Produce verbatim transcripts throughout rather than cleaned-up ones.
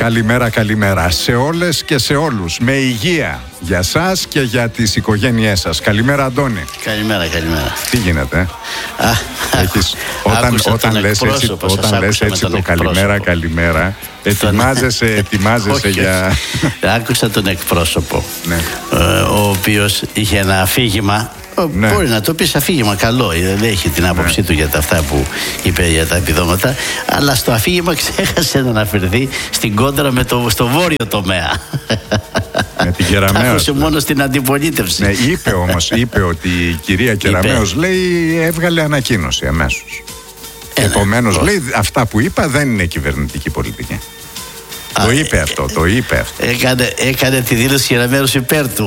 Καλημέρα, καλημέρα σε όλες και σε όλους. Με υγεία για σας και για τις οικογένειές σας. Καλημέρα, Αντώνη. Καλημέρα, καλημέρα. Τι γίνεται? Α, Έχεις, όταν όταν λες έτσι, όταν λες έτσι το καλημέρα, καλημέρα, ετοιμάζεσαι, ετοιμάζεσαι για... Άκουσα τον εκπρόσωπο, ναι. ο οποίος είχε ένα αφήγημα. Ναι. Μπορεί να το πεις αφήγημα καλό, δεν έχει την άποψή ναι. του για τα αυτά που είπε για τα επιδόματα, αλλά στο αφήγημα ξέχασε να αναφερθεί στην κόντρα με το, στο βόρειο τομέα. Με την Κεραμέως. Άκουσε μόνο στην αντιπολίτευση. Ναι, είπε όμως, είπε ότι η κυρία Κεραμέως λέει έβγαλε ανακοίνωση αμέσως. Ε, Επομένως ναι. λέει αυτά που είπα δεν είναι κυβερνητική πολιτική. Το Α, είπε αυτό, το είπε αυτό. Έκανε, έκανε τη δήλωση Κεραμέως υπέρ του.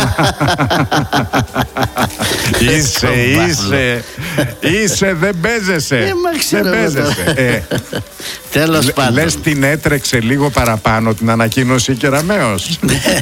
Είσαι, είσαι, είσαι, δεν παίζεσαι. Ε, μα ξέρω δεν παίζεσαι. ε. Τέλος πάντων. Λες την έτρεξε λίγο παραπάνω την ανακοίνωση Κεραμέως.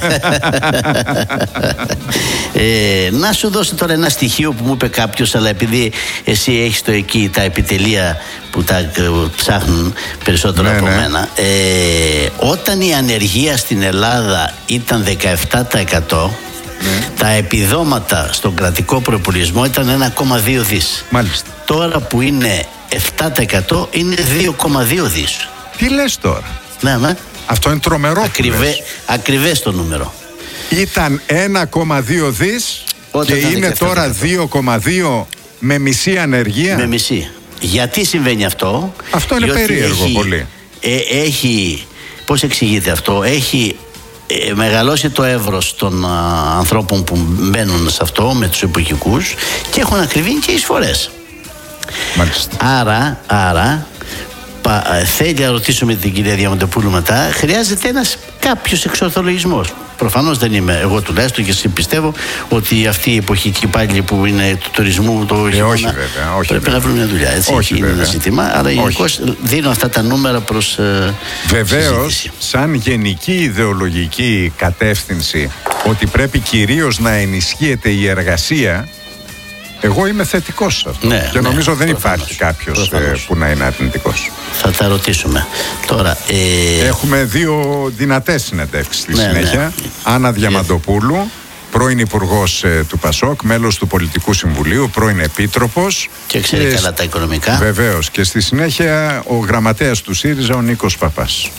ε, να σου δώσω τώρα ένα στοιχείο που μου είπε κάποιος, αλλά επειδή εσύ έχεις το εκεί τα επιτελεία που τα ε, ψάχνουν περισσότερο ναι, από ναι. μένα, ε, όταν η ανεργία στην Ελλάδα ήταν δεκαεπτά τοις εκατό, ναι. τα επιδόματα στον κρατικό προϋπολογισμό ήταν ένα κόμμα δύο δις. Μάλιστα. Τώρα που είναι επτά τοις εκατό είναι δύο κόμμα δύο δις. Τι λες τώρα? Ναι, ναι. Αυτό είναι τρομερό. Ακριβέ, ακριβές το νούμερο. Ήταν ένα κόμμα δύο δις όταν και είναι τώρα δύο κόμμα δύο με μισή ανεργία. Με μισή. Γιατί συμβαίνει αυτό? Αυτό είναι περίεργο έχει, πολύ. Ε, έχει, πώς εξηγείται αυτό? Έχει ε, μεγαλώσει το εύρος των α, ανθρώπων που μπαίνουν σε αυτό με τους εποχικούς και έχουν ακριβήνει και εισφορές. Μάλιστα. Άρα, άρα πα, θέλει να ρωτήσουμε την κυρία Διαμαντοπούλου μετά, χρειάζεται ένας κάποιος εξορθολογισμός. Προφανώς δεν είμαι εγώ τουλάχιστον και εσύ πιστεύω ότι αυτή η εποχική πάλι που είναι του τουρισμού το ε, όχι βέβαια, όχι πρέπει βέβαια. να βρουν μια δουλειά, έτσι. Όχι είναι βέβαια. ένα ζήτημα, αλλά γενικώς δίνω αυτά τα νούμερα προς ε, βεβαίως συζήτηση. Σαν γενική ιδεολογική κατεύθυνση ότι πρέπει κυρίως να ενισχύεται η εργασία, εγώ είμαι θετικός σε αυτό ναι, και ναι, νομίζω δεν προφανώς, υπάρχει κάποιος προφανώς. που να είναι αρνητικός. Θα τα ρωτήσουμε. Τώρα, ε... έχουμε δύο δυνατές συνεντεύξεις στη ναι, συνέχεια. Ναι. Άννα Διαμαντοπούλου, πρώην Υπουργός ε, του ΠΑΣΟΚ, μέλος του Πολιτικού Συμβουλίου, πρώην Επίτροπος. Και ξέρει και καλά τα οικονομικά. Βεβαίως. Και στη συνέχεια ο γραμματέας του ΣΥΡΙΖΑ, ο Νίκος Παπάς.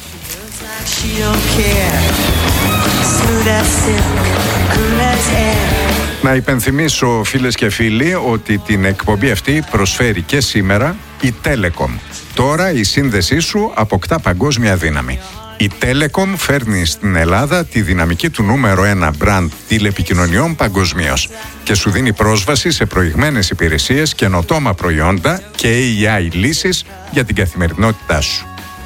Να υπενθυμίσω, φίλες και φίλοι, ότι την εκπομπή αυτή προσφέρει και σήμερα η Telecom. Τώρα η σύνδεσή σου αποκτά παγκόσμια δύναμη. Η Telecom φέρνει στην Ελλάδα τη δυναμική του νούμερο ένα brand τηλεπικοινωνιών παγκοσμίως και σου δίνει πρόσβαση σε προηγμένες υπηρεσίες, καινοτόμα προϊόντα και έι άι λύσεις για την καθημερινότητά σου.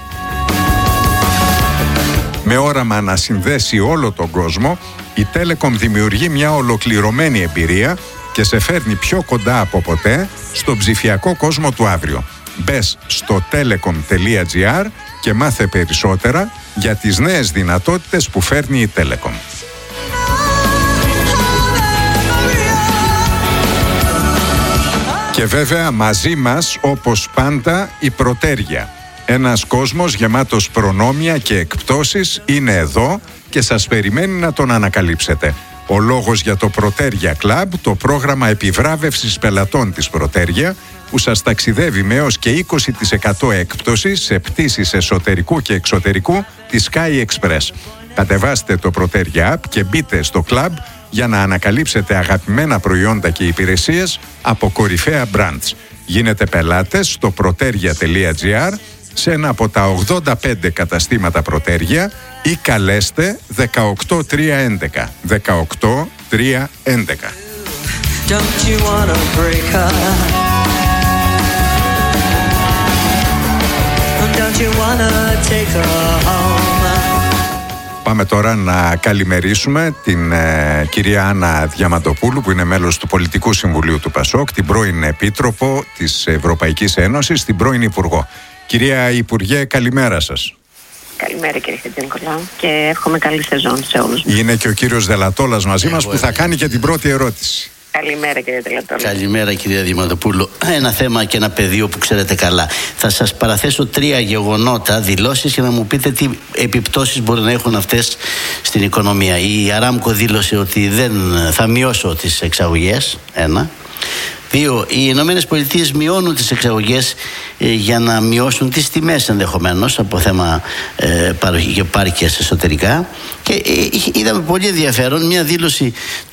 Με όραμα να συνδέσει όλο τον κόσμο, η Telecom δημιουργεί μια ολοκληρωμένη εμπειρία και σε φέρνει πιο κοντά από ποτέ στον ψηφιακό κόσμο του αύριο. Μπες στο telecom τελεία gr και μάθε περισσότερα για τις νέες δυνατότητες που φέρνει η Telecom. Και βέβαια μαζί μας, όπως πάντα, η Πρωτέρια. Ένας κόσμος γεμάτος προνόμια και εκπτώσεις είναι εδώ και σας περιμένει να τον ανακαλύψετε. Ο λόγος για το Πρωτέρια Club, το πρόγραμμα επιβράβευσης πελατών της Πρωτέρια, που σας ταξιδεύει με έως και είκοσι τοις εκατό έκπτωση σε πτήσεις εσωτερικού και εξωτερικού της Sky Express. Κατεβάστε το Πρωτέρια App και μπείτε στο club για να ανακαλύψετε αγαπημένα προϊόντα και υπηρεσίες από κορυφαία brands. Γίνετε πελάτες στο πρωτέρια τελεία gr σε ένα από τα ογδόντα πέντε καταστήματα Πρωτέρια ή καλέστε δεκαοκτώ τρία έντεκα. δεκαοκτώ τρία έντεκα. Πάμε τώρα να καλημερίσουμε την ε, κυρία Άννα Διαμαντοπούλου, που είναι μέλος του Πολιτικού Συμβουλίου του ΠΑΣΟΚ, την πρώην Επίτροπο της Ευρωπαϊκής Ένωσης, την πρώην Υπουργό. Κυρία Υπουργέ, καλημέρα σας. Καλημέρα κύριε Χατζηνικολάου και εύχομαι καλή σεζόν σε όλους. Είναι και ο κύριος Δελατόλας μαζί μας που θα κάνει και την πρώτη ερώτηση. Καλημέρα κύριε Τελατόλη. Καλημέρα κυρία Διαμαντοπούλου. Ένα θέμα και ένα πεδίο που ξέρετε καλά. Θα σας παραθέσω τρία γεγονότα, δηλώσεις, για να μου πείτε τι επιπτώσεις μπορεί να έχουν αυτές στην οικονομία. Η Αράμκο δήλωσε ότι δεν θα μειώσω τις εξαγωγές. Ένα. Δύο, οι Ηνωμένες Πολιτείες μειώνουν τις εξαγωγές ε, για να μειώσουν τις τιμές ενδεχομένως από θέμα ε, παροχής εσωτερικά. Και ε, είδαμε πολύ ενδιαφέρον μια δήλωση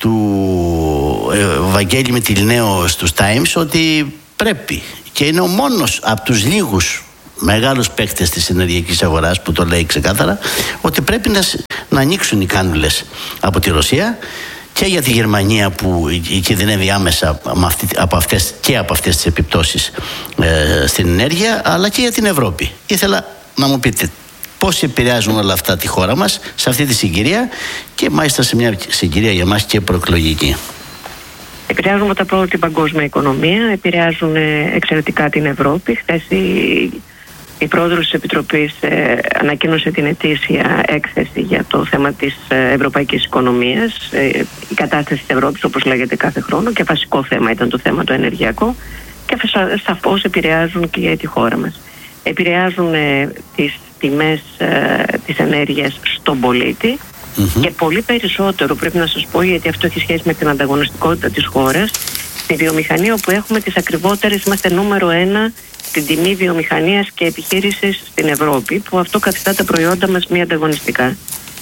του ε, Βαγγέλη Μετιλνέου στους Times ότι πρέπει, και είναι ο μόνος από τους λίγους μεγάλους παίκτες της ενεργειακής αγοράς που το λέει ξεκάθαρα, ότι πρέπει να, να ανοίξουν οι κάνουλες από τη Ρωσία και για τη Γερμανία που κινδυνεύει άμεσα από αυτές, και από αυτές τις επιπτώσεις ε, στην ενέργεια, αλλά και για την Ευρώπη. Ήθελα να μου πείτε πώς επηρεάζουν όλα αυτά τη χώρα μας σε αυτή τη συγκυρία, και μάλιστα σε μια συγκυρία για μας και προεκλογική. Επηρεάζουν πρώτα απ' όλα την παγκόσμια οικονομία, επηρεάζουν εξαιρετικά την Ευρώπη. Χθες η, η πρόεδρος της Επιτροπής ε, ανακοίνωσε την ετήσια έκθεση για το θέμα της ε, ευρωπαϊκής οικονομίας, ε, η κατάσταση της Ευρώπης όπως λέγεται κάθε χρόνο, και βασικό θέμα ήταν το θέμα το ενεργειακό, και σαφώς επηρεάζουν και τη χώρα μας. Επηρεάζουν ε, τις τιμές ε, της ενέργειας στον πολίτη. Mm-hmm. Και πολύ περισσότερο, πρέπει να σας πω, γιατί αυτό έχει σχέση με την ανταγωνιστικότητα της χώρας, στη βιομηχανία όπου έχουμε τις ακριβότερες, είμαστε νούμερο ένα στην τιμή βιομηχανίας και επιχείρησης στην Ευρώπη, που αυτό καθιστά τα προϊόντα μας μη ανταγωνιστικά.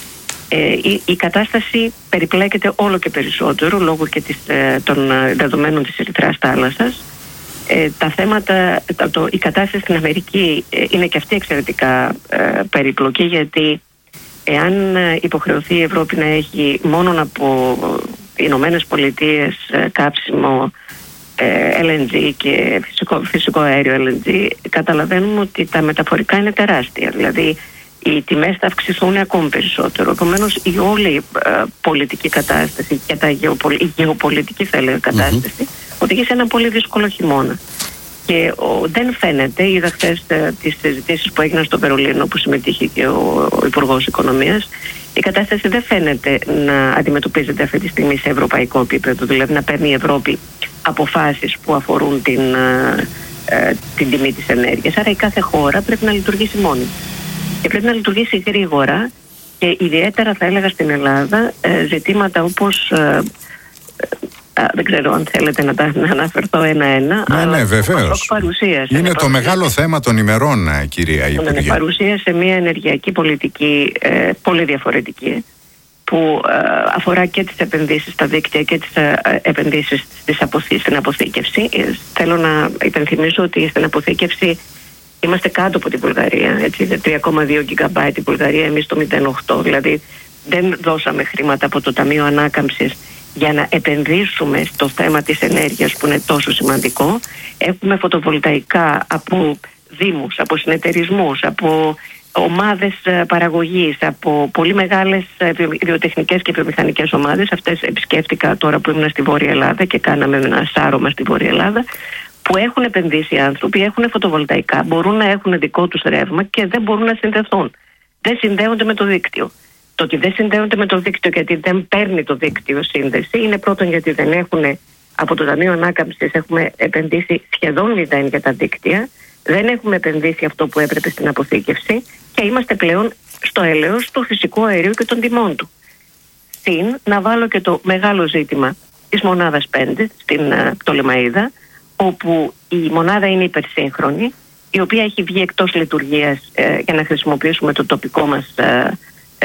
Ε, η, η κατάσταση περιπλέκεται όλο και περισσότερο λόγω και της, ε, των δεδομένων της Ερυθράς θάλασσας. Ε, τα θέματα, το, το, η κατάσταση στην Αμερική ε, είναι και αυτή εξαιρετικά ε, περίπλοκη, γιατί εάν υποχρεωθεί η Ευρώπη να έχει μόνο από οι Ηνωμένες Πολιτείες κάψιμο ελ εν τζι και φυσικό, φυσικό αέριο ελ εν τζι, καταλαβαίνουμε ότι τα μεταφορικά είναι τεράστια. Δηλαδή οι τιμές θα αυξηθούν ακόμη περισσότερο. Επομένως η όλη ε, πολιτική κατάσταση και τα γεωπολ, η γεωπολιτική θα έλεγα κατάσταση mm-hmm. οδηγεί σε ένα πολύ δύσκολο χειμώνα. Και ο, δεν φαίνεται, είδα χθες ε, τις συζητήσεις που έγιναν στο Βερολίνο που συμμετείχε και ο, ο Υπουργός Οικονομίας, η κατάσταση δεν φαίνεται να αντιμετωπίζεται αυτή τη στιγμή σε ευρωπαϊκό επίπεδο, δηλαδή να παίρνει η Ευρώπη αποφάσεις που αφορούν την, ε, ε, την τιμή της ενέργειας. Άρα η κάθε χώρα πρέπει να λειτουργήσει μόνη. Και πρέπει να λειτουργήσει γρήγορα, και ιδιαίτερα θα έλεγα στην Ελλάδα ε, ζητήματα όπως... Ε, Α, δεν ξέρω αν θέλετε να τα να αναφερθώ ένα-ένα. Ναι, ναι, βεβαίως. Είναι το μεγάλο θέμα των ημερών, κυρία Υπουργέ. Είναι παρουσία σε μια ενεργειακή πολιτική ε, πολύ διαφορετική, που ε, αφορά και τις επενδύσεις στα δίκτυα και τις ε, επενδύσεις στις αποθή, στην αποθήκευση. Ε, θέλω να υπενθυμίσω ότι στην αποθήκευση είμαστε κάτω από την Βουλγαρία. Έτσι, τρία κόμμα δύο γιγαμπάιτ η Βουλγαρία, εμείς το μηδέν κόμμα οκτώ. Δηλαδή δεν δώσαμε χρήματα από το Ταμείο Ανάκαμψης για να επενδύσουμε στο θέμα της ενέργειας που είναι τόσο σημαντικό. Έχουμε φωτοβολταϊκά από δήμους, από συνεταιρισμούς, από ομάδες παραγωγής, από πολύ μεγάλες βιοτεχνικές και βιομηχανικές ομάδες. Αυτές επισκέφτηκα τώρα που ήμουν στη Βόρεια Ελλάδα και κάναμε ένα σάρωμα στη Βόρεια Ελλάδα, που έχουν επενδύσει άνθρωποι, έχουν φωτοβολταϊκά, μπορούν να έχουν δικό τους ρεύμα και δεν μπορούν να συνδεθούν. Δεν συνδέονται με το δίκτυο. Το ότι δεν συνδέονται με το δίκτυο γιατί δεν παίρνει το δίκτυο σύνδεση είναι πρώτον γιατί δεν έχουν, από το Ταμείο Ανάκαμψης έχουμε επενδύσει σχεδόν μηδέν για τα δίκτυα, δεν έχουμε επενδύσει αυτό που έπρεπε στην αποθήκευση και είμαστε πλέον στο έλεος του φυσικού αερίου και των τιμών του. Συν να βάλω και το μεγάλο ζήτημα της μονάδας πέντε στην uh, Πτολεμαΐδα, όπου η μονάδα είναι υπερσύγχρονη, η οποία έχει βγει εκτός λειτουργίας ε, για να χρησιμοποιήσουμε το τοπικό μας ε,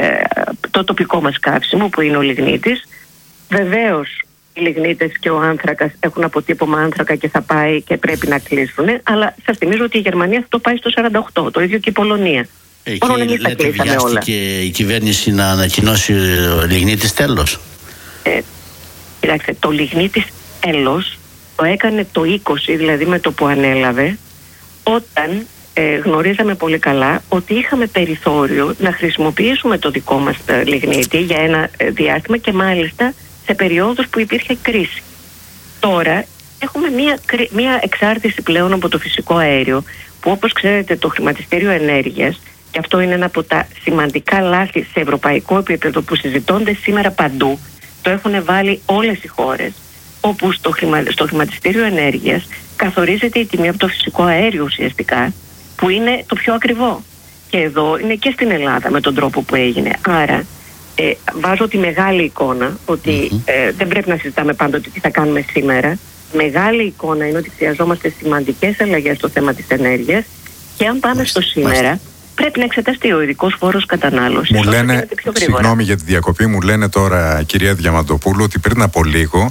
το τοπικό μας καύσιμο που είναι ο λιγνίτης. Βεβαίως οι λιγνίτες και ο άνθρακας έχουν αποτύπωμα άνθρακα και θα πάει και πρέπει να κλείσουν, αλλά σας θυμίζω ότι η Γερμανία αυτό πάει στο σαράντα οκτώ, το ίδιο και η Πολωνία. Εκεί λέτε βιάστηκε η κυβέρνηση να ανακοινώσει ο λιγνίτης τέλος. Ε, κοιτάξτε, το λιγνίτης τέλος το έκανε το είκοσι, δηλαδή με το που ανέλαβε, όταν Ε, γνωρίζαμε πολύ καλά ότι είχαμε περιθώριο να χρησιμοποιήσουμε το δικό μας ε, λιγνίτη για ένα ε, διάστημα και μάλιστα σε περιόδους που υπήρχε κρίση. Τώρα έχουμε μία, μία εξάρτηση πλέον από το φυσικό αέριο, που όπως ξέρετε το χρηματιστήριο ενέργειας, και αυτό είναι ένα από τα σημαντικά λάθη σε ευρωπαϊκό επίπεδο που συζητώνται σήμερα παντού, το έχουν βάλει όλες οι χώρες. όπου στο, χρημα, στο χρηματιστήριο ενέργειας καθορίζεται η τιμή από το φυσικό αέριο ουσιαστικά, που είναι το πιο ακριβό. Και εδώ είναι και στην Ελλάδα με τον τρόπο που έγινε. Άρα ε, βάζω τη μεγάλη εικόνα ότι mm-hmm. ε, δεν πρέπει να συζητάμε πάντοτε τι θα κάνουμε σήμερα. Μεγάλη εικόνα είναι ότι χρειαζόμαστε σημαντικές αλλαγές στο θέμα της ενέργειας, και αν πάμε στο σήμερα, πρέπει να εξεταστεί ο ειδικός φόρος κατανάλωσης. Μου λένε, συγγνώμη για τη διακοπή, μου λένε τώρα, κυρία Διαμαντοπούλου, ότι πριν από λίγο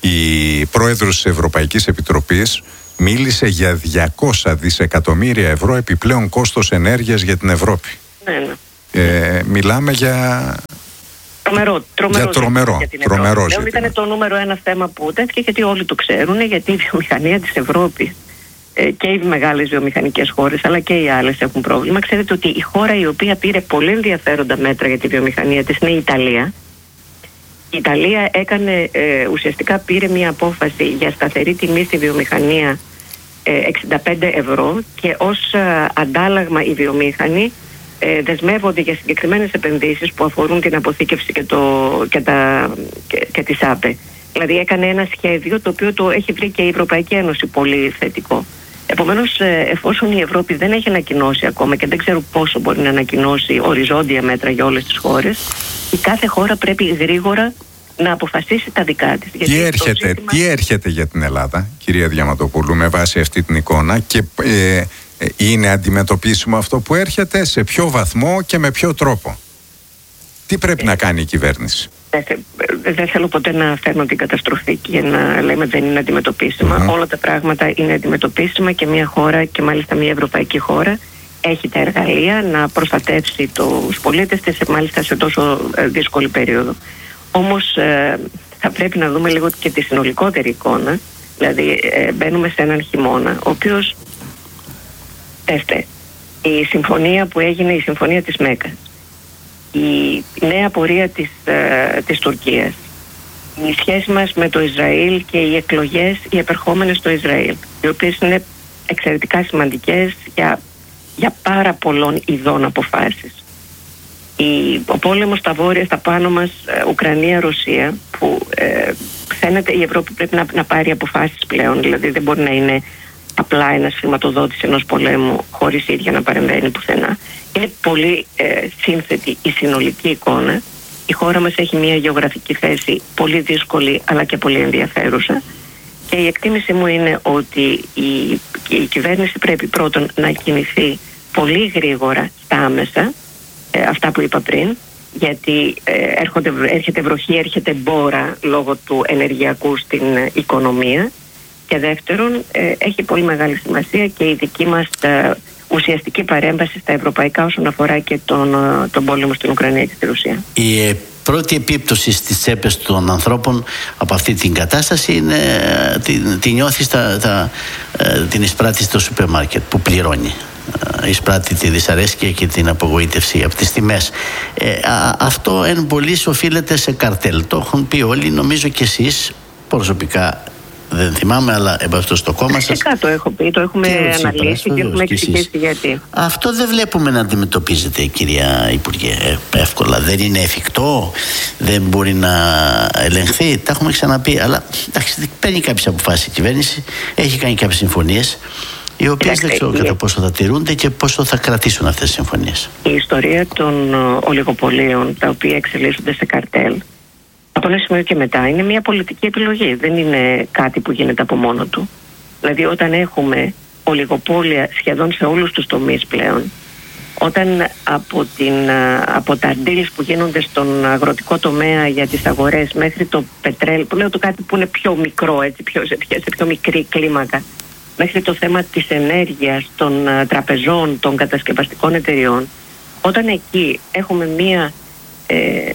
η πρόεδρος της Ευρωπαϊκής Επιτροπής μίλησε για διακόσια δισεκατομμύρια ευρώ επιπλέον κόστος ενέργειας για την Ευρώπη. Ναι, ναι. Ε, μιλάμε για... Τρομερό, τρομερό, για τρομερό, για την τρομερό Ευρώπη. Ήταν το νούμερο ένα θέμα που τέθηκε, γιατί όλοι το ξέρουν, γιατί η βιομηχανία της Ευρώπης ε, και οι μεγάλες βιομηχανικές χώρες αλλά και οι άλλες έχουν πρόβλημα. Ξέρετε ότι η χώρα η οποία πήρε πολύ ενδιαφέροντα μέτρα για τη βιομηχανία της είναι η Ιταλία. Η Ιταλία έκανε, ε, ουσιαστικά πήρε μια απόφαση για σταθερή τιμή στη βιομηχανία ε, εξήντα πέντε ευρώ, και ως ε, αντάλλαγμα οι βιομήχανοι ε, δεσμεύονται για συγκεκριμένες επενδύσεις που αφορούν την αποθήκευση και, το, και, τα, και, και τις ΑΠΕ. Δηλαδή έκανε ένα σχέδιο το οποίο το έχει βρει και η Ευρωπαϊκή Ένωση πολύ θετικό. Επομένως, ε, εφόσον η Ευρώπη δεν έχει ανακοινώσει ακόμα και δεν ξέρω πόσο μπορεί να ανακοινώσει οριζόντια μέτρα για όλες τις χώρες, η κάθε χώρα πρέπει γρήγορα να αποφασίσει τα δικά της. Τι έρχεται, ζήτημα... τι έρχεται για την Ελλάδα, κυρία Διαματοπούλου, με βάση αυτή την εικόνα, και ε, ε, είναι αντιμετωπίσιμο αυτό που έρχεται, σε ποιο βαθμό και με ποιο τρόπο? Τι πρέπει ε, να κάνει η κυβέρνηση? Δεν δε θέλω ποτέ να φέρνω την καταστροφή και να λέμε δεν είναι αντιμετωπίσιμα. Mm-hmm. Όλα τα πράγματα είναι αντιμετωπίσιμα, και μια χώρα, και μάλιστα μια ευρωπαϊκή χώρα, έχει τα εργαλεία να προστατεύσει τους πολίτες της, μάλιστα σε τόσο δύσκολη περίοδο. Όμως ε, θα πρέπει να δούμε λίγο και τη συνολικότερη εικόνα. Δηλαδή ε, μπαίνουμε σε έναν χειμώνα, ο οποίος, έστε, η συμφωνία που έγινε, η συμφωνία της Μέκας, η νέα πορεία της, ε, της Τουρκίας, η σχέση μας με το Ισραήλ και οι εκλογές οι επερχόμενες στο Ισραήλ, οι οποίες είναι εξαιρετικά σημαντικές για, για πάρα πολλών ειδών αποφάσεις. Η, ο πόλεμος στα βόρεια, στα πάνω μας, ε, Ουκρανία-Ρωσία, που ε, φαίνεται η Ευρώπη πρέπει να, να πάρει αποφάσεις πλέον. Δηλαδή δεν μπορεί να είναι απλά ένας χρηματοδότης ενός πολέμου χωρίς ίδια να παρεμβαίνει πουθενά. Είναι πολύ ε, σύνθετη η συνολική εικόνα. Η χώρα μας έχει μια γεωγραφική θέση πολύ δύσκολη αλλά και πολύ ενδιαφέρουσα, και η εκτίμηση μου είναι ότι η, η κυβέρνηση πρέπει πρώτον να κινηθεί πολύ γρήγορα στα άμεσα, ε, αυτά που είπα πριν, γιατί ε, έρχονται, έρχεται βροχή, έρχεται μπόρα λόγω του ενεργειακού στην ε, οικονομία, και δεύτερον ε, έχει πολύ μεγάλη σημασία και η δική μας ε, ουσιαστική παρέμβαση στα ευρωπαϊκά όσον αφορά και τον, ε, τον πόλεμο στην Ουκρανία και στη Ρωσία. Η ε, πρώτη επίπτωση στις τσέπες των ανθρώπων από αυτή την κατάσταση είναι ε, την, την νιώθει στα, τα, ε, την εισπράττει στο σούπερ μάρκετ που πληρώνει. Εισπράττει τη δυσαρέσκεια και την απογοήτευση από τις τιμές. Ε, α, αυτό εν πολλοίς οφείλεται σε καρτέλ. Το έχουν πει όλοι, νομίζω και εσείς προσωπικά. Δεν θυμάμαι, αλλά εμπαυτό στο κόμμα σας. Φυσικά το έχω πει, το έχουμε αναλύσει και έχουμε εξηγήσει γιατί. Αυτό δεν βλέπουμε να αντιμετωπίζεται, κυρία Υπουργέ, εύκολα. Δεν είναι εφικτό, δεν μπορεί να ελεγχθεί. Τα έχουμε ξαναπεί, αλλά εντάξει, παίρνει κάποιες αποφάσεις η κυβέρνηση, έχει κάνει κάποιες συμφωνίες, οι οποίες δεν ξέρω κατά πόσο θα τηρούνται και πόσο θα κρατήσουν αυτές τις συμφωνίες. Η ιστορία των ολιγοπολίων, τα οποία εξελίσσονται σε καρτέλ, από ένα σημείο και μετά, είναι μια πολιτική επιλογή. Δεν είναι κάτι που γίνεται από μόνο του. Δηλαδή, όταν έχουμε ολιγοπόλια σχεδόν σε όλους τους τομείς πλέον, όταν από, την, από τα deals που γίνονται στον αγροτικό τομέα για τις αγορές μέχρι το πετρέλαιο, που λέω το κάτι που είναι πιο μικρό, έτσι, πιο, σε, πιο, σε πιο μικρή κλίμακα, μέχρι το θέμα της ενέργειας, των τραπεζών, των κατασκευαστικών εταιριών, όταν εκεί έχουμε μια ε,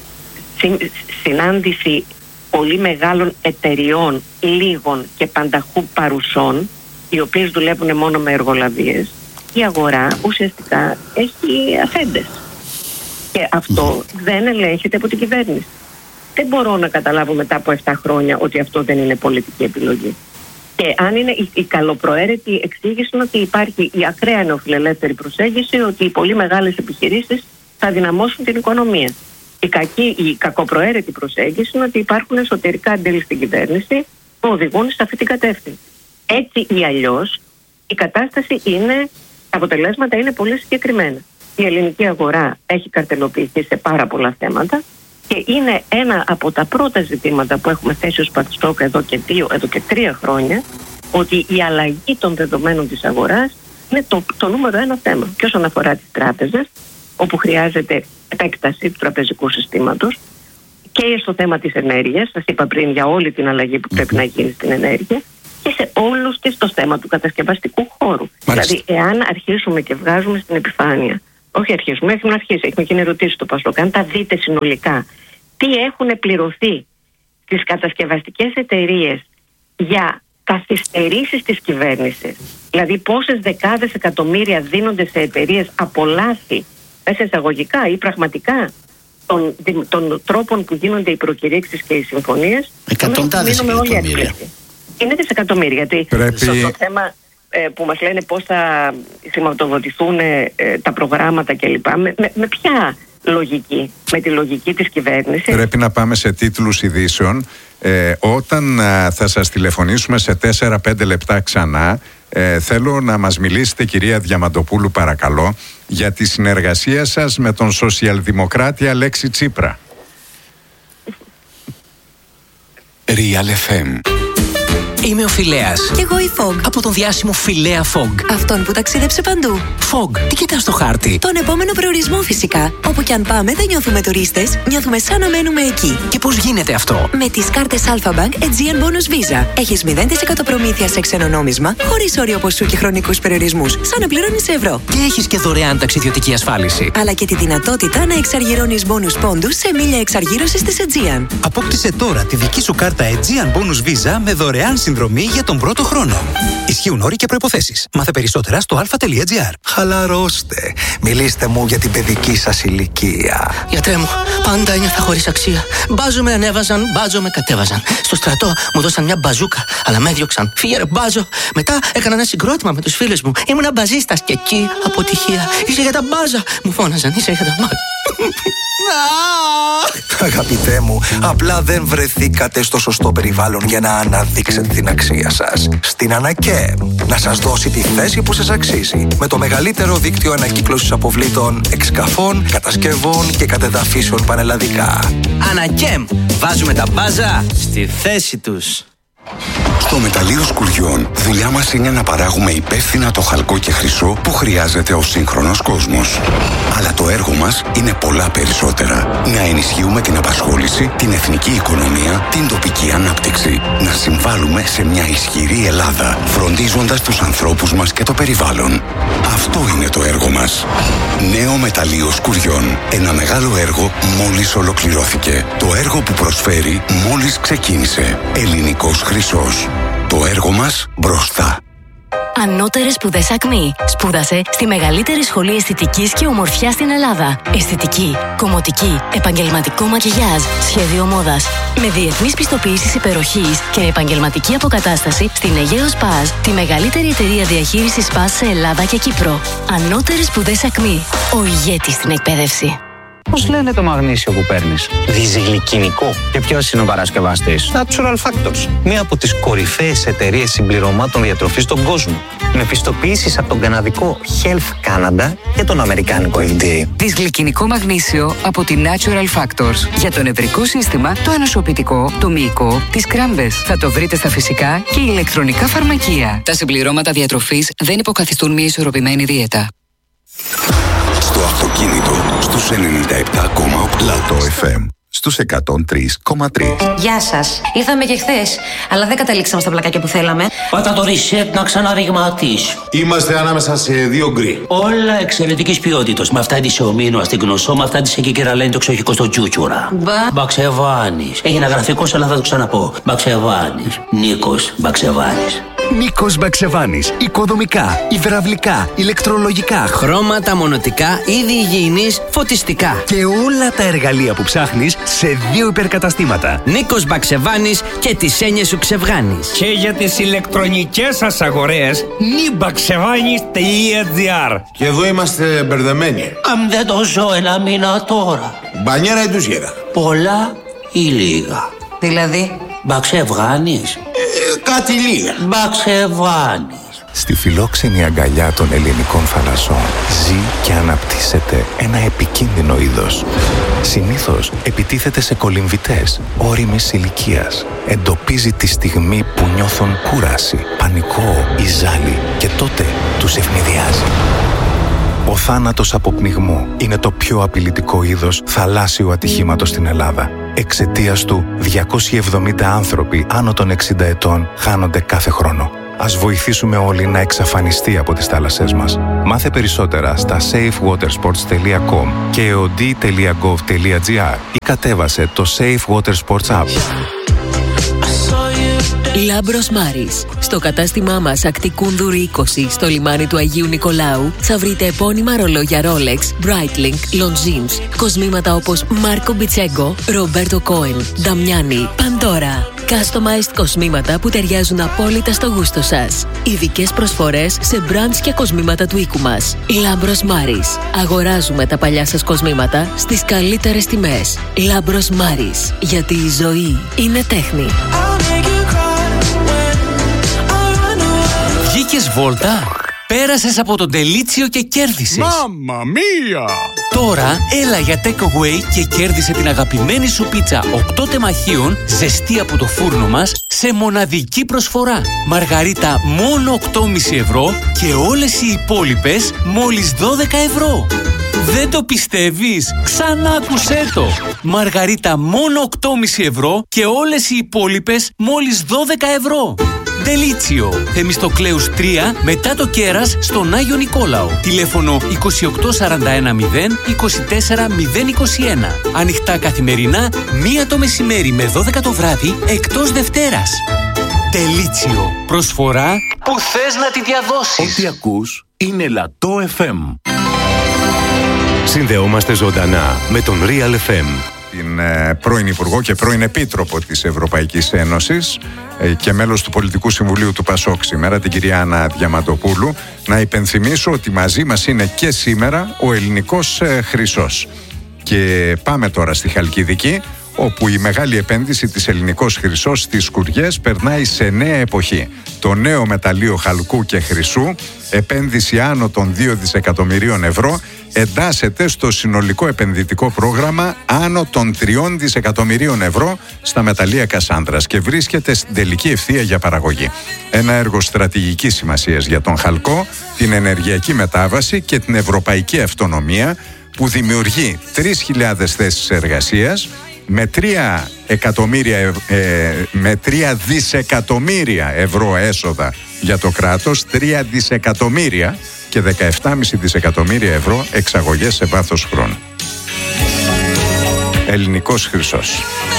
συνάντηση πολύ μεγάλων εταιριών, λίγων και πανταχού παρουσών, οι οποίες δουλεύουν μόνο με εργολαβίες, η αγορά ουσιαστικά έχει αφέντες. Και αυτό δεν ελέγχεται από την κυβέρνηση. Δεν μπορώ να καταλάβω μετά από επτά χρόνια ότι αυτό δεν είναι πολιτική επιλογή. Και αν είναι η, η καλοπροαίρετη εξήγηση είναι ότι υπάρχει η ακραία νεοφιλελεύθερη προσέγγιση ότι οι πολύ μεγάλες επιχειρήσεις θα δυναμώσουν την οικονομία. Η, κακή, η κακοπροαίρετη προσέγγιση είναι ότι υπάρχουν εσωτερικά αντίλη στην κυβέρνηση που οδηγούν σε αυτή την κατεύθυνση. Έτσι ή αλλιώς η κατάσταση είναι, τα αποτελέσματα είναι πολύ συγκεκριμένα. Η ελληνική αγορά έχει καρτελοποιηθεί σε πάρα πολλά θέματα και είναι ένα από τα πρώτα ζητήματα που έχουμε θέσει ως Πατστόκ εδώ και δύο, εδώ και τρία χρόνια, ότι η αλλαγή των δεδομένων της αγοράς είναι το, το νούμερο ένα θέμα. Και όσον αφορά τις τράπεζες, όπου χρειάζεται επέκταση του τραπεζικού συστήματος, και στο θέμα της ενέργειας, σας είπα πριν για όλη την αλλαγή που πρέπει να γίνει στην ενέργεια, και σε όλους και στο θέμα του κατασκευαστικού χώρου. Μάλιστα. Δηλαδή, εάν αρχίσουμε και βγάζουμε στην επιφάνεια, όχι αρχίσουμε, έχουμε αρχίσει, έχουμε και ερωτήσει το Πασόκ, αν τα δείτε συνολικά, τι έχουν πληρωθεί στις κατασκευαστικές εταιρείες για καθυστερήσεις της κυβέρνησης, δηλαδή πόσες δεκάδες εκατομμύρια δίνονται σε εταιρείες από λάθη, μέσα εισαγωγικά ή πραγματικά, των, των τρόπων που γίνονται οι προκηρύξεις και οι συμφωνίες, εκατοντάδες εκατομμύρια. Είναι δισεκατομμύρια, γιατί Πρέπει... στο το θέμα ε, που μας λένε πώς θα χρηματοδοτηθούν ε, τα προγράμματα κλπ. Με, με, με ποια λογική? Με τη λογική της κυβέρνησης. Πρέπει να πάμε σε τίτλους ειδήσεων. Ε, όταν α, θα σας τηλεφωνήσουμε σε τέσσερα πέντε λεπτά ξανά, ε, θέλω να μας μιλήσετε, κυρία Διαμαντοπούλου, παρακαλώ, για τη συνεργασία σας με τον σοσιαλδημοκράτη Αλέξη Τσίπρα. Real εφ εμ. Είμαι ο Φιλέας. Κι εγώ η Fog. Από τον διάσημο Φιλέα Fog. Αυτόν που ταξίδεψε παντού. Fog, τι κοιτάς στο χάρτη? Τον επόμενο προορισμό φυσικά. Όπου κι αν πάμε δεν νιώθουμε τουρίστες, νιώθουμε σαν να μένουμε εκεί. Και πώς γίνεται αυτό? Με τις κάρτες Alpha Bank Aegean Bonus Visa. Έχεις μηδέν τοις εκατό προμήθεια σε ξένο νόμισμα, χωρίς όριο ποσού και χρονικούς περιορισμούς, σαν να πληρώνεις σε ευρώ. Και έχεις και δωρεάν ταξιδιωτική ασφάλιση. Αλλά και τη δυνατότητα να εξαργυρώνεις bonus πόντους σε μίλια εξαργύρωσης της Aegean. Απόκτησε τώρα τη δική σου κάρτα Aegean Bonus Visa με δωρεάν συνδρομή για τον πρώτο χρόνο. Ισχύουν όροι και προϋποθέσεις. Μάθε περισσότερα στο alpha.gr. Χαλαρώστε. Μιλήστε μου για την παιδική σας ηλικία. Γιατρέ μου, πάντα ένιωθα χωρίς αξία. Μπάζο με ανέβαζαν, μπάζο με κατέβαζαν. Στο στρατό μου δώσαν μια μπαζούκα, αλλά με έδιωξαν. Φύγε ρε μπάζο. Μετά έκανα ένα συγκρότημα με τους φίλους μου. Ήμουνα μπαζίστας και εκεί αποτυχία. Είσαι για τα μπάζα. Μου φώναζαν, είσαι για τα μπάζα. Αγαπητέ μου, απλά δεν βρεθήκατε στο σωστό περιβάλλον για να αναδείξετε την αξία σας. Στην Ανακέμ, να σας δώσει τη θέση που σας αξίζει. Με το μεγαλύτερο δίκτυο ανακύκλωσης αποβλήτων, εξκαφών, κατασκευών και κατεδαφίσεων πανελλαδικά. Ανακέμ, βάζουμε τα μπάζα στη θέση τους. Στο Μεταλλείο Σκουριών, δουλειά μας είναι να παράγουμε υπεύθυνα το χαλκό και χρυσό που χρειάζεται ο σύγχρονος κόσμος. Αλλά το έργο μας είναι πολλά περισσότερα. Να ενισχύουμε την απασχόληση, την εθνική οικονομία, την τοπική ανάπτυξη. Να συμβάλλουμε σε μια ισχυρή Ελλάδα, φροντίζοντας τους ανθρώπους μας και το περιβάλλον. Αυτό είναι το έργο μας. Νέο Μεταλλείο Σκουριών. Ένα μεγάλο έργο μόλις ολοκληρώθηκε. Το έργο που προσφέρει μόλις ξεκίνησε. Ελληνικός χρυσός. Το έργο μας μπροστά. Ανώτερες σπουδές Ακμή. Σπούδασε στη μεγαλύτερη σχολή αισθητικής και ομορφιάς στην Ελλάδα. Αισθητική, κομμωτική, επαγγελματικό μακιγιάζ, σχέδιο μόδας. Με διεθνείς πιστοποιήσεις υπεροχής και επαγγελματική αποκατάσταση στην Αιγαίο Σπάζ, τη μεγαλύτερη εταιρεία διαχείρισης Σπάζ σε Ελλάδα και Κύπρο. Ανώτερες σπουδές Ακμή. Ο ηγέτης στην εκπαίδευση. Πώς λένε το μαγνήσιο που παίρνεις? Δυσγλυκινικό. Και ποιος είναι ο παρασκευαστής? Natural Factors. Μία από τις κορυφαίες εταιρείες συμπληρωμάτων διατροφής στον κόσμο. Με πιστοποιήσεις από τον καναδικό Health Canada και τον αμερικάνικο εφ ντι έι. Δυσγλυκινικό μαγνήσιο από τη Natural Factors. Για το νευρικό σύστημα, το ανοσοποιητικό, το μυϊκό, τις κράμπες. Θα το βρείτε στα φυσικά και ηλεκτρονικά φαρμακεία. Τα συμπληρώματα διατροφής δεν υποκαθιστούν μια ισορροπημένη δίαιτα. Στο αυτοκίνητο, στους ενενήντα επτά κόμμα οκτώ. Λατό εφ εμ, στους εκατόν τρία κόμμα τρία. Γεια σας. Ήρθαμε και χθες, αλλά δεν καταλήξαμε στα πλακάκια που θέλαμε. Πάτα το reset να ξαναριγματίσει. Είμαστε ανάμεσα σε δύο γκρι. Όλα εξαιρετικής ποιότητας. Με αυτά της ομίνου στην Γνωσό, με αυτά της εκεί κεραλένει το εξοχικό στο Τσούτσουρα. Μπα. Μπαξεβάνης. Έγινε γραφικός, αλλά θα το ξαναπώ. Μπαξεβάνης. Νίκος Μπαξεβάνης. Νίκος Μπαξεβάνης. Οικοδομικά, υδραυλικά, ηλεκτρολογικά, Χρώματα, μονοτικά, είδη υγιεινής, φωτιστικά. και όλα τα εργαλεία που ψάχνεις σε δύο υπερκαταστήματα. Νίκος Μπαξεβάνης και τις έννοιες σου ξεβγάνεις. Και για τις ηλεκτρονικές σας αγορές, νιμπαξεβάνης τελεία τζι άρ. Και εδώ είμαστε μπερδεμένοι. Αν δεν το ζω ένα μήνα τώρα. Μπανιέρα ή ντουζιέρα? Πολλά ή λίγα? Δηλαδή? Μπαξεβγάνεις? Ε, κάτι λίγα. Μπαξεβγάνεις. Στη φιλόξενη αγκαλιά των ελληνικών θαλασσών ζει και αναπτύσσεται ένα επικίνδυνο είδος. Συνήθως επιτίθεται σε κολυμβητές ώριμης ηλικίας. Εντοπίζει τη στιγμή που νιώθουν κούραση, πανικό ή ζάλι και τότε τους ευνηδιάζει. Ο θάνατος από πνιγμό είναι το πιο απειλητικό είδος θαλάσσιου ατυχήματος στην Ελλάδα. Εξαιτίας του, διακόσιοι εβδομήντα άνθρωποι άνω των εξήντα ετών χάνονται κάθε χρόνο. Ας βοηθήσουμε όλοι να εξαφανιστεί από τις θάλασσές μας. Μάθε περισσότερα στα safe water sports τελεία com και ο ντι τελεία γκοβ τελεία τζι άρ ή κατέβασε το Safe Water Sports App. Λάμπρος Μάρις. Στο κατάστημά μας Ακτικού Κούνδουρου είκοσι στο λιμάνι του Αγίου Νικολάου θα βρείτε επώνυμα ρολόγια Rolex, Breitling, Longines, κοσμήματα όπως Μάρκο Μπιτσέγκο, Ρομπέρτο Κόεν, Νταμιάνι, Παντόρα. Customized κοσμήματα που ταιριάζουν απόλυτα στο γούστο σας. Ειδικές προσφορές σε brands και κοσμήματα του οίκου μας. Λάμπρος Μάρις. Αγοράζουμε τα παλιά σας κοσμήματα στις καλύτερες τιμές. Λάμπρος Μάρις. Γιατί η ζωή είναι τέχνη. Βγήκες βόλτα, πέρασες από τον Τελίτσιο και κέρδισες. Μάμμα μία! Τώρα έλα για takeaway και κέρδισε την αγαπημένη σου πίτσα οκτώ τεμαχίων ζεστή από το φούρνο μας σε μοναδική προσφορά. Μαργαρίτα μόνο οκτώ κόμμα πέντε ευρώ και όλες οι υπόλοιπες μόλις δώδεκα ευρώ. Δεν το πιστεύεις? Ξανά άκουσέ το! Μαργαρίτα μόνο οκτώ κόμμα πέντε ευρώ και όλες οι υπόλοιπες μόλις δώδεκα ευρώ. Τελίτσιο, Θεμιστοκλέους τρία, μετά το Κέρας, στον Άγιο Νικόλαο. Τηλέφωνο είκοσι οκτώ σαράντα ένα μηδέν είκοσι τέσσερα μηδέν είκοσι ένα. Ανοιχτά καθημερινά, μία το μεσημέρι με δώδεκα το βράδυ, εκτός Δευτέρας. Τελίτσιο, προσφορά που θες να τη διαδώσεις. Ό,τι ακούς είναι Λατό εφ εμ. Συνδεόμαστε ζωντανά με τον Real εφ εμ. Την ε, πρώην Υπουργό και πρώην Επίτροπο της Ευρωπαϊκής Ένωσης ε, και μέλος του Πολιτικού Συμβουλίου του ΠΑΣΟΚ σήμερα, την κυρία Άννα Διαμαντοπούλου, να υπενθυμίσω ότι μαζί μας είναι και σήμερα ο ελληνικός ε, χρυσός. Και πάμε τώρα στη Χαλκιδική, όπου η μεγάλη επένδυση της ελληνικός χρυσός στις Σκουριές περνάει σε νέα εποχή. Το νέο μεταλλείο χαλκού και χρυσού, επένδυση άνω των δύο δισεκατομμυρίων ευρώ, εντάσσεται στο συνολικό επενδυτικό πρόγραμμα άνω των τριών δισεκατομμυρίων ευρώ στα μεταλλεία Κασάνδρας και βρίσκεται στην τελική ευθεία για παραγωγή. Ένα έργο στρατηγικής σημασίας για τον χαλκό, την ενεργειακή μετάβαση και την ευρωπαϊκή αυτονομία, που δημιουργεί τρεις χιλιάδες θέσεις εργασίας με τρία εκατομμύρια, ε, με τρία δισεκατομμύρια ευρώ έσοδα για το κράτος, τρία δισεκατομμύρια και δεκαεπτά κόμμα πέντε δισεκατομμύρια ευρώ εξαγωγές σε βάθος χρόνου. Ελληνικός χρυσός.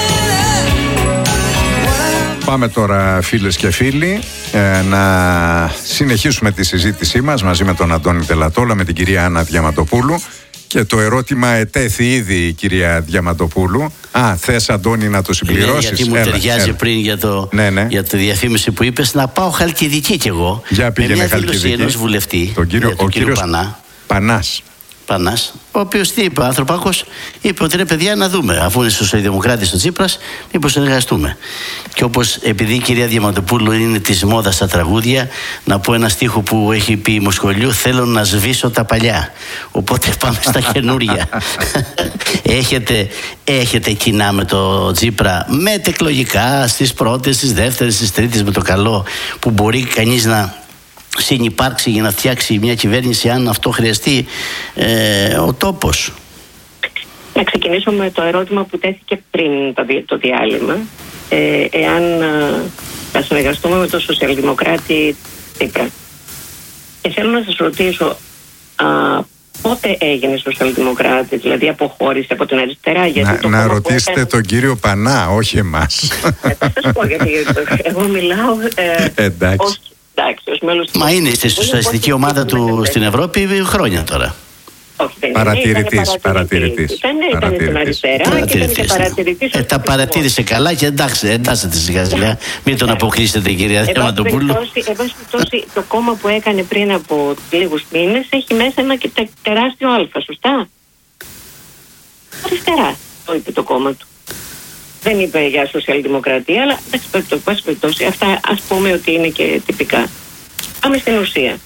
Πάμε τώρα, φίλες και φίλοι, ε, να συνεχίσουμε τη συζήτησή μας μαζί με τον Αντώνη Τελατόλα, με την κυρία Άννα Διαμαντοπούλου. Και το ερώτημα ετέθη ήδη η κυρία Διαμαντοπούλου. Α, θες, Αντώνη, να το συμπληρώσεις? Ναι, γιατί μου έλα, ταιριάζει έλα. πριν για το, ναι, ναι. για τη διαφήμιση που είπες, να πάω Χαλκιδική κι εγώ. Για πήγαινε με μια Χαλκιδική. δήλωση ενός βουλευτή, τον κύριο, τον ο κύριο κύριος Πανά. Πανάς. Πανάς, ο οποίος τι είπε, ο Ανθρωπάκος είπε ότι ρε παιδιά, να δούμε, αφού είναι σοσιαλδημοκράτης ο Τσίπρας, μήπως συνεργαστούμε. Και όπως, επειδή η κυρία Διαμαντοπούλου είναι της μόδας στα τραγούδια, να πω ένα στίχο που έχει πει η Μοσχολιού: θέλω να σβήσω τα παλιά. Οπότε πάμε στα καινούρια. έχετε, έχετε κοινά με το Τσίπρα, μετεκλογικά, στις πρώτες, στις δεύτερες, στις τρίτες, με το καλό που μπορεί κανείς να συνυπάρξει για να φτιάξει μια κυβέρνηση, αν αυτό χρειαστεί ε, ο τόπος? Να ξεκινήσω με το ερώτημα που τέθηκε πριν το, το διάλειμμα, ε, εάν ε, θα συνεργαστούμε με τον σοσιαλδημοκράτη Τσίπρα. Και θέλω να σας ρωτήσω, α, πότε έγινε σοσιαλδημοκράτη, δηλαδή αποχώρησε από την αριστερά? Γιατί να το να ρωτήσετε έκανε... τον κύριο Πανά, όχι εμάς. Ε, θα σας πω, γιατί εγώ μιλάω ε, εντάξει. ως Μα είναι στη σοσιαλιστική ομάδα του στην Ευρώπη χρόνια τώρα. Παρατηρητής, παρατηρητής. Ήταν στην αριστερά και ήταν και παρατηρητής. Ε, τα παρατήρησε καλά και εντάξει, εντάσσεται σιγά σιγά. Μην τον αποκλείσετε, κυρία Διαμαντοπούλου. Εν πάση περιπτώσει, το κόμμα που έκανε πριν από λίγους μήνες έχει μέσα ένα τεράστιο Α, σωστά? αριστερά, το είπε το κόμμα του. Δεν είπε για σοσιαλδημοκρατία, αλλά εντάξει, πάση περιπτώσει, αυτά ας πούμε ότι είναι και τυπικά. Πάμε στην ουσία.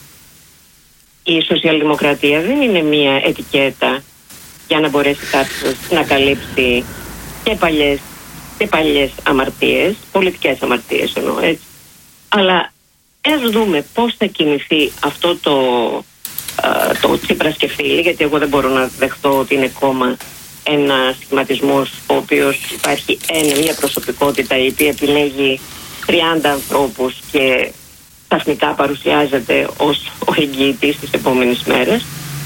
Η σοσιαλδημοκρατία δεν είναι μία ετικέτα για να μπορέσει κάποιος να καλύψει και παλιές, και παλιές αμαρτίες, πολιτικές αμαρτίες εννοώ, έτσι. Αλλά ας δούμε πώς θα κινηθεί αυτό το, α, το Τσίπρας και φίλοι, γιατί εγώ δεν μπορώ να δεχτώ ότι είναι κόμμα ένα σχηματισμός ο οποίος υπάρχει ένα, μια προσωπικότητα η οποία επιλέγει τριάντα ανθρώπους και ξαφνικά παρουσιάζεται ως ο εγγυητής της επόμενης μέρας.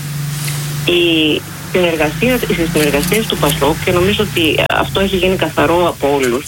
Η συνεργασία, οι συνεργασίες του ΠΑΣΟΚ, και νομίζω ότι αυτό έχει γίνει καθαρό από όλους,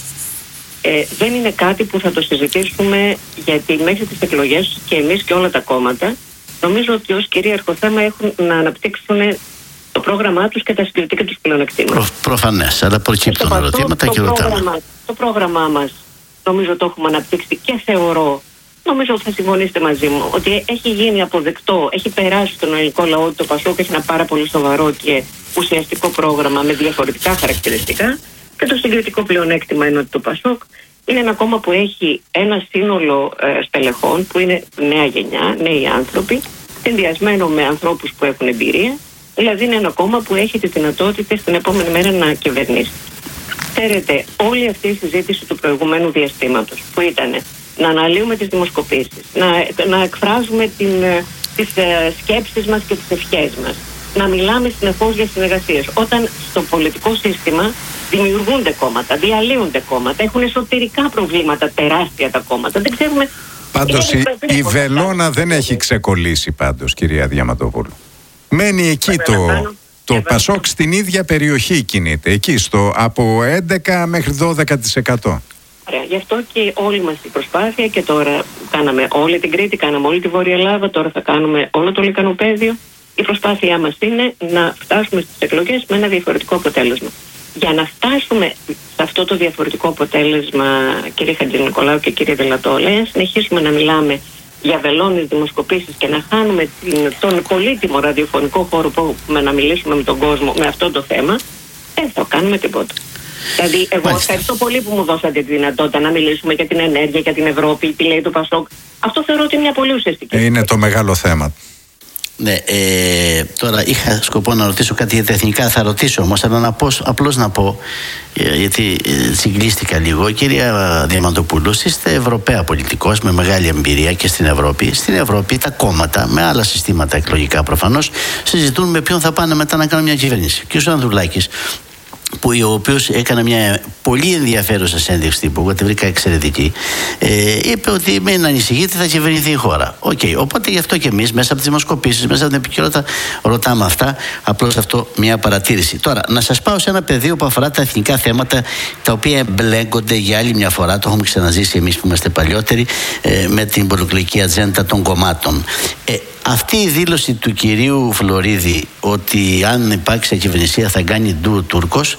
ε, δεν είναι κάτι που θα το συζητήσουμε, γιατί μέχρι τις εκλογές και εμείς και όλα τα κόμματα νομίζω ότι ως κυρίαρχο θέμα έχουν να αναπτύξουν το πρόγραμμά τους και τα συγκριτικά τους πλεονεκτήματα. Προ, προφανές, αλλά προκύπτουν ερωτήματα και ρωτάμε. Το πρόγραμμά μας νομίζω το έχουμε αναπτύξει και θεωρώ, νομίζω ότι θα συμφωνήσετε μαζί μου, ότι έχει γίνει αποδεκτό, έχει περάσει στον ελληνικό λαό ότι το ΠΑΣΟΚ έχει ένα πάρα πολύ σοβαρό και ουσιαστικό πρόγραμμα με διαφορετικά χαρακτηριστικά, και το συγκριτικό πλεονέκτημα είναι ότι το ΠΑΣΟΚ είναι ένα κόμμα που έχει ένα σύνολο ε, στελεχών που είναι νέα γενιά, νέοι άνθρωποι, συνδυασμένο με ανθρώπους που έχουν εμπειρία. Δηλαδή είναι ένα κόμμα που έχει τη δυνατότητα την επόμενη μέρα να κυβερνήσει. Ξέρετε, όλη αυτή η συζήτηση του προηγουμένου διαστήματος που ήταν να αναλύουμε τις δημοσκοπήσεις, να, να εκφράζουμε την, τις σκέψεις μας και τις ευχές μας, να μιλάμε συνεχώς για συνεργασίες, όταν στο πολιτικό σύστημα δημιουργούνται κόμματα, διαλύονται κόμματα, έχουν εσωτερικά προβλήματα τεράστια τα κόμματα, δεν ξέρουμε. Πάντως η, η βελόνα δεν έχει ξεκολλήσει πάντως, κυρία Διαμαντοπούλου. Μένει εκεί το, το ΠΑΣΟΚ στην ίδια περιοχή κινείται, εκεί στο από έντεκα μέχρι δώδεκα τοις εκατό. Ωραία, γι' αυτό και όλη μας η προσπάθεια, και τώρα κάναμε όλη την Κρήτη, κάναμε όλη τη Βόρεια Ελλάδα, τώρα θα κάνουμε όλο το Λυκανοπαίδιο. Η προσπάθειά μας είναι να φτάσουμε στις εκλογές με ένα διαφορετικό αποτέλεσμα. Για να φτάσουμε σε αυτό το διαφορετικό αποτέλεσμα, κύριε Χατζηνικολάου και κύριε Δελατόλα, αν συνεχίσουμε να μιλάμε για βελόνες δημοσκοπήσεις και να χάνουμε την, τον πολύτιμο ραδιοφωνικό χώρο που έχουμε να μιλήσουμε με τον κόσμο με αυτό το θέμα, δεν θα κάνουμε τίποτα. Δηλαδή, εγώ Μάλιστα. ευχαριστώ πολύ που μου δώσατε τη δυνατότητα να μιλήσουμε για την ενέργεια, για την Ευρώπη, τι λέει το ΠΑΣΟΚ. Αυτό θεωρώ ότι είναι μια πολύ ουσιαστική. Είναι το μεγάλο θέμα. Ναι, ε, τώρα είχα σκοπό να ρωτήσω κάτι για τα εθνικά, θα ρωτήσω όμως, αλλά να πω, απλώς να πω, ε, γιατί ε, συγκλίστηκα λίγο. Κυρία Διαμαντοπούλου, είστε Ευρωπαία πολιτικός με μεγάλη εμπειρία και στην Ευρώπη. Στην Ευρώπη τα κόμματα, με άλλα συστήματα εκλογικά προφανώς, συζητούν με ποιον θα πάνε μετά να κάνουν μια κυβέρνηση. Και ο Ανδρουλάκης, που ο οποίος έκανε μια πολύ ενδιαφέρουσα συνέντευξη τύπου, εγώ τη βρήκα εξαιρετική, ε, είπε ότι μην ανησυχείτε, θα κυβερνηθεί η χώρα. Οκ, okay, οπότε γι' αυτό και εμείς μέσα από τις δημοσκοπήσεις, μέσα από την επικαιρότητα ρωτάμε αυτά. Απλώς αυτό μια παρατήρηση. Τώρα, να σας πάω σε ένα πεδίο που αφορά τα εθνικά θέματα, τα οποία εμπλέκονται για άλλη μια φορά, το έχουμε ξαναζήσει εμείς που είμαστε παλιότεροι, ε, με την προεκλογική ατζέντα των κομμάτων. Ε, Αυτή η δήλωση του κυρίου Φλωρίδη ότι αν υπάρξει ακυβερνησία θα κάνει ντου ο Τούρκος,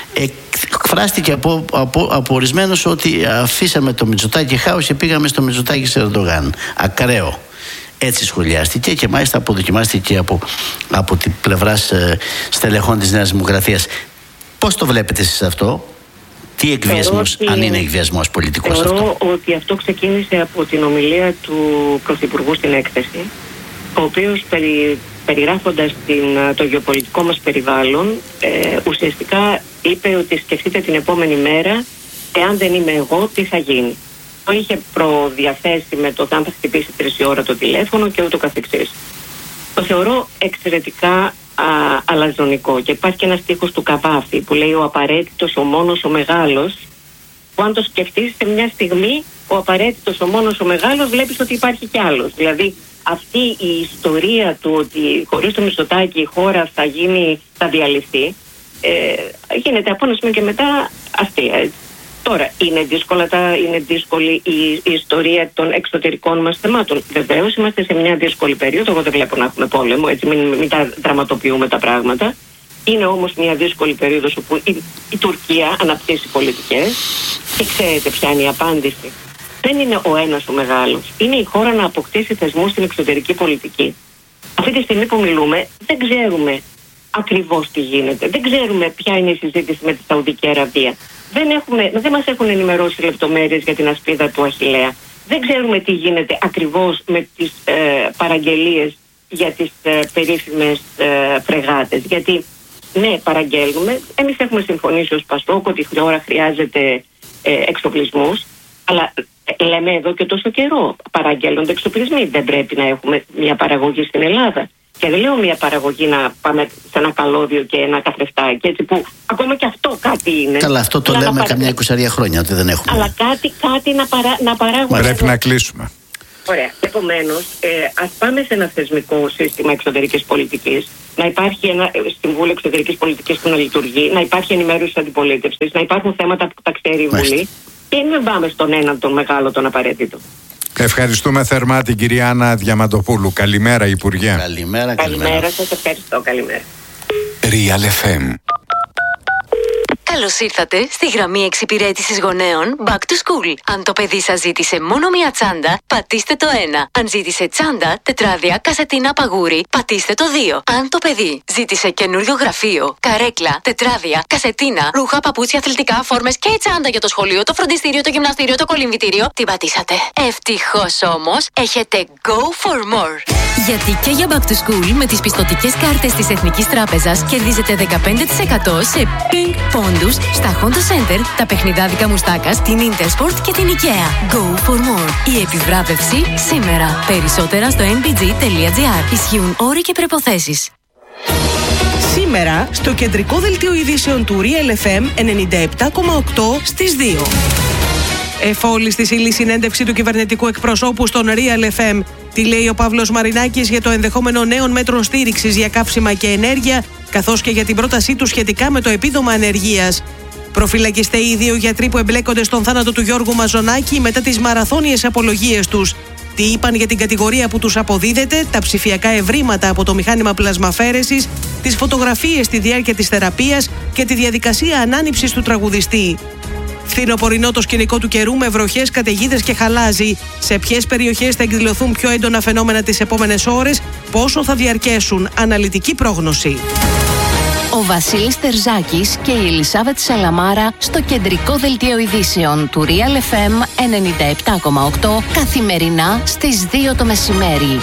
εκφράστηκε από, από, από ορισμένους ότι αφήσαμε το Μητσοτάκη χάος και πήγαμε στο Μητσοτάκη σε Ερντογάν. Ακραίο. Έτσι σχολιάστηκε και μάλιστα αποδοκιμάστηκε από, από την πλευρά ε, στελεχών της Νέας Δημοκρατίας. Πώς το βλέπετε εσείς αυτό? Τι εκβιασμός, αν είναι εκβιασμός πολιτικός αυτό? Θεωρώ ότι αυτό ξεκίνησε από την ομιλία του Πρωθυπουργού στην έκθεση, ο οποίος περι, περιγράφοντας την, το γεωπολιτικό μας περιβάλλον, ε, ουσιαστικά είπε ότι σκεφτείτε την επόμενη μέρα, εάν δεν είμαι εγώ, τι θα γίνει. Το είχε προδιαθέσει με το αν θα χτυπήσει τρεις η ώρα το τηλέφωνο και ούτω καθεξής. Το θεωρώ εξαιρετικά α, αλαζονικό, και υπάρχει και ένα στίχος του Καβάφη που λέει ο απαραίτητος, ο μόνος, ο μεγάλος, που αν το σκεφτείς σε μια στιγμή, ο απαραίτητος, ο μόνος, ο μεγάλος, βλέπεις ότι υπάρχει κι άλλος. Δηλαδή αυτή η ιστορία του ότι χωρίς το Μητσοτάκη η χώρα θα γίνει, θα διαλυθεί, ε, γίνεται από ένα σημείο και μετά αστεία. Τώρα, είναι, δύσκολα τα, είναι δύσκολη η, η ιστορία των εξωτερικών μας θεμάτων. Βεβαίως, είμαστε σε μια δύσκολη περίοδο. Εγώ δεν βλέπω να έχουμε πόλεμο, έτσι μην, μην τα δραματοποιούμε τα πράγματα. Είναι όμως μια δύσκολη περίοδος όπου η, η Τουρκία αναπτύσσει πολιτικές, και ξέρετε ποια είναι η απάντηση. Δεν είναι ο ένας ο μεγάλος. Είναι η χώρα να αποκτήσει θεσμούς στην εξωτερική πολιτική. Αυτή τη στιγμή που μιλούμε, δεν ξέρουμε ακριβώς τι γίνεται. Δεν ξέρουμε ποια είναι η συζήτηση με τη Σαουδική Αραβία. Δεν, έχουμε, δεν μας έχουν ενημερώσει λεπτομέρειες για την ασπίδα του Αχιλλέα. Δεν ξέρουμε τι γίνεται ακριβώς με τις ε, παραγγελίες για τις ε, περίφημες ε, φρεγάτες. Γιατί ναι, παραγγέλνουμε. Εμείς έχουμε συμφωνήσει ως Πασόκ ότι η χώρα χρειάζεται ε, εξοπλισμούς, αλλά ε, λέμε εδώ και τόσο καιρό παραγγέλνονται εξοπλισμοί. Δεν πρέπει να έχουμε μια παραγωγή στην Ελλάδα. Και δεν λέω μια παραγωγή να πάμε σε ένα καλώδιο και ένα καθρεφτάκι, έτσι, που ακόμα και αυτό κάτι είναι. Καλά, αυτό το αλλά λέμε παρα... καμιά εικοσαρία χρόνια ότι δεν έχουμε. Αλλά κάτι, κάτι να, παρα... να παράγουμε. Πρέπει να κλείσουμε. Ωραία. Επομένως, ε, ας πάμε σε ένα θεσμικό σύστημα εξωτερικής πολιτικής, να υπάρχει ένα Συμβούλιο Εξωτερικής Πολιτικής που να λειτουργεί, να υπάρχει ενημέρωση της αντιπολίτευσης, να υπάρχουν θέματα που τα ξέρει η Βουλή και μην πάμε στον έναν τον μεγάλο, τον απαραίτητο. Ευχαριστούμε θερμά την κυρία Άννα Διαμαντοπούλου. Καλημέρα, Υπουργέ. Καλημέρα, καλημέρα. Καλημέρα σας, ευχαριστώ. Καλημέρα. Real εφ εμ. Καλώς ήρθατε στη γραμμή εξυπηρέτησης γονέων Back to School. Αν το παιδί σας ζήτησε μόνο μία τσάντα, πατήστε το ένα. Αν ζήτησε τσάντα, τετράδια, κασετίνα, παγούρι, πατήστε το δύο. Αν το παιδί ζήτησε καινούριο γραφείο, καρέκλα, τετράδια, κασετίνα, ρούχα, παπούτσια, αθλητικά, φόρμες και τσάντα για το σχολείο, το φροντιστήριο, το γυμναστήριο, το κολυμβητήριο, την πατήσατε. Ευτυχώς όμως, έχετε Go for More. Γιατί και για Back to School με τις πιστωτικές κάρτες της Εθνικής Τράπεζας κερδίζετε δεκαπέντε τοις εκατό σε Ping Pong στα Honda Center, τα παιχνιδάδικα Μουστάκας, την Intersport και την IKEA. Go for more. Η επιβράβευση σήμερα. Περισσότερα στο εν μπι τζι τελεία τζι άρ. Ισχύουν όροι και προϋποθέσεις. Σήμερα στο κεντρικό δελτίο ειδήσεων του Real εφ εμ ενενήντα επτά κόμμα οκτώ στις δύο. Εφόλη στη ύλη συνέντευξη του κυβερνητικού εκπροσώπου στον Real εφ εμ. Τι λέει ο Παύλος Μαρινάκης για το ενδεχόμενο νέων μέτρων στήριξης για καύσιμα και ενέργεια, καθώς και για την πρότασή του σχετικά με το επίδομα ανεργίας. Προφυλακιστέ οι δύο γιατροί που εμπλέκονται στον θάνατο του Γιώργου Μαζονάκη μετά τις μαραθώνιες απολογίες τους. Τι είπαν για την κατηγορία που τους αποδίδεται, τα ψηφιακά ευρήματα από το μηχάνημα πλασμαφέρεσης, τις φωτογραφίες στη διάρκεια της θεραπείας και τη διαδικασία ανάνυψης του τραγουδιστή. Φθινοπορεινό το σκηνικό του καιρού με βροχές, καταιγίδες και χαλάζι. Σε ποιες περιοχές θα εκδηλωθούν πιο έντονα φαινόμενα τις επόμενες ώρες, πόσο θα διαρκέσουν, αναλυτική πρόγνωση. Ο Βασίλης Τερζάκης και η Ελισάβετ Σαλαμάρα στο κεντρικό δελτίο ειδήσεων του Real εφ εμ ενενήντα επτά κόμμα οκτώ καθημερινά στις δύο το μεσημέρι.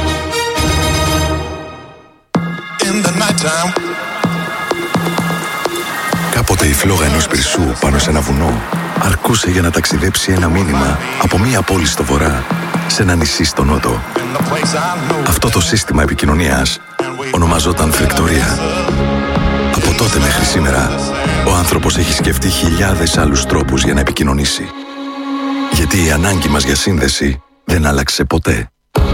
Κάποτε η φλόγα ενός πυρσού πάνω σε ένα βουνό αρκούσε για να ταξιδέψει ένα μήνυμα από μία πόλη στο βορρά σε ένα νησί στο νότο. Αυτό το σύστημα επικοινωνίας ονομαζόταν φρεκτορία. Από τότε μέχρι σήμερα, ο άνθρωπος έχει σκεφτεί χιλιάδες άλλους τρόπους για να επικοινωνήσει. Γιατί η ανάγκη μας για σύνδεση δεν άλλαξε ποτέ.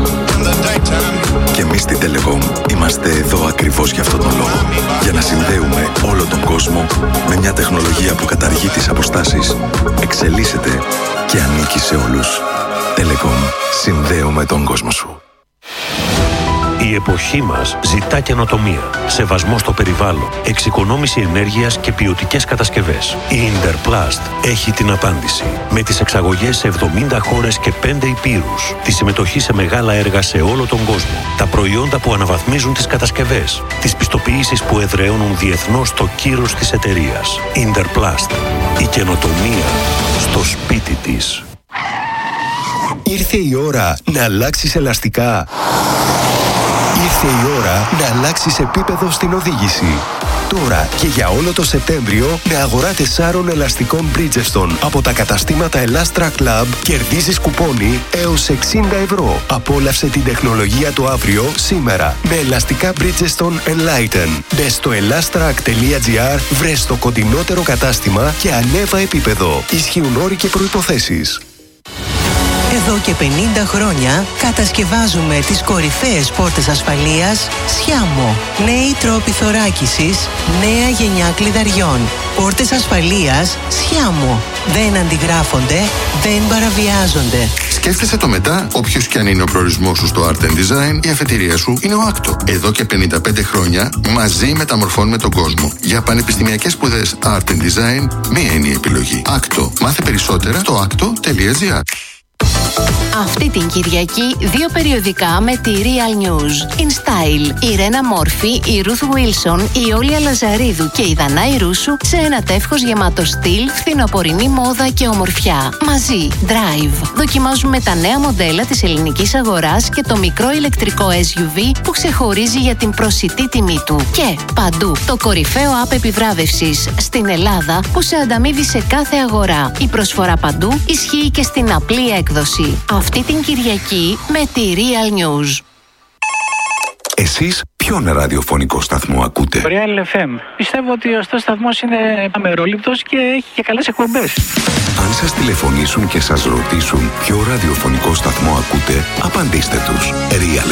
Και εμείς στην Telecom είμαστε εδώ ακριβώς για αυτόν τον λόγο. Για να συνδέουμε όλο τον κόσμο με μια τεχνολογία που καταργεί τις αποστάσεις, εξελίσσεται και ανήκει σε όλους. Telecom. Συνδέουμε τον κόσμο σου. Η εποχή μας ζητά καινοτομία, σεβασμό στο περιβάλλον, εξοικονόμηση ενέργειας και ποιοτικές κατασκευές. Η Interplast έχει την απάντηση. Με τις εξαγωγές σε εβδομήντα χώρες και πέντε υπήρους, τη συμμετοχή σε μεγάλα έργα σε όλο τον κόσμο, τα προϊόντα που αναβαθμίζουν τις κατασκευές, τις πιστοποιήσεις που εδραιώνουν διεθνώς το κύρος της εταιρείας. Interplast. Η καινοτομία στο σπίτι της. Ήρθε η ώρα να αλλάξεις ελαστικά. Ήρθε η ώρα να αλλάξεις επίπεδο στην οδήγηση. Τώρα και για όλο το Σεπτέμβριο με αγορά τεσσάρων ελαστικών Bridgestone από τα καταστήματα Elastra Club κερδίζεις κουπόνι έως εξήντα ευρώ. Απόλαυσε την τεχνολογία του αύριο σήμερα με ελαστικά Bridgestone Enlighten. Μπες στο elastrac τελεία τζι άρ, βρες το κοντινότερο κατάστημα και ανέβα επίπεδο. Ισχύουν όροι και προϋποθέσεις. Εδώ και πενήντα χρόνια κατασκευάζουμε τις κορυφαίες πόρτες ασφαλείας Sciamo. Νέοι τρόποι θωράκισης, νέα γενιά κλειδαριών. Πόρτες ασφαλείας Sciamo. Δεν αντιγράφονται, δεν παραβιάζονται. Σκέφτεσαι το μετά, όποιος και αν είναι ο προορισμός σου στο Art and Design, η αφετηρία σου είναι ο άκτο. Εδώ και πενήντα πέντε χρόνια μαζί μεταμορφώνουμε τον κόσμο. Για πανεπιστημιακές σπουδές Art and Design, μία είναι η επιλογή. άκτο. Μάθε περισσότερα στο άκτο τελεία τζι άρ. Αυτή την Κυριακή δύο περιοδικά με τη Real News. In Style, η Ρένα Μόρφη, η Ruth Wilson, η Όλια Λαζαρίδου και η Δανάη Ρούσου σε ένα τεύχος γεμάτο στυλ, φθινοπορεινή μόδα και ομορφιά. Μαζί, Drive. Δοκιμάζουμε τα νέα μοντέλα της ελληνικής αγοράς και το μικρό ηλεκτρικό ες γιου βι που ξεχωρίζει για την προσιτή τιμή του. Και παντού, το κορυφαίο app επιβράβευσης στην Ελλάδα που σε ανταμείβει σε κάθε αγορά. Η προσφορά παντού ισχύει και στην απλή έκδοση. Αυτή την Κυριακή με τη Real News. Εσείς ποιον ραδιοφωνικό σταθμό ακούτε? Real εφ εμ. Πιστεύω ότι ο σταθμός είναι αμερόληπτος και έχει και καλές εκπομπές. Αν σας τηλεφωνήσουν και σας ρωτήσουν ποιο ραδιοφωνικό σταθμό ακούτε, απαντήστε τους. Real